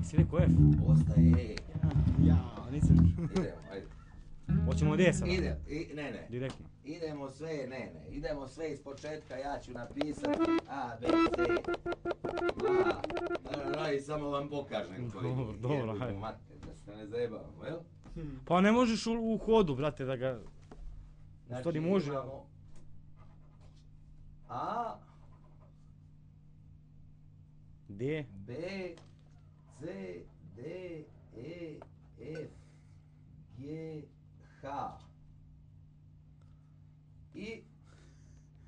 Si rekao F? Ostaje E. Ja, nisam... Idemo, ajde. Hoćemo od E sada? Ne. Direktno. Idemo sve, ne. Idemo sve iz početka, ja ću napisati A, B, C, A. I samo vam pokažem koji je. Dobro, ajde. Da se ne zajebavamo, jel? Pa ne možeš u hodu, brate, da ga... U stvari može. Imamo A, D. B, C, D, E, F, G, H. I